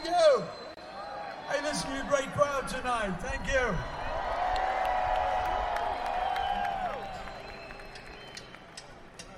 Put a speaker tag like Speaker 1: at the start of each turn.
Speaker 1: you. Hey, listen, you're a great crowd tonight. Thank you.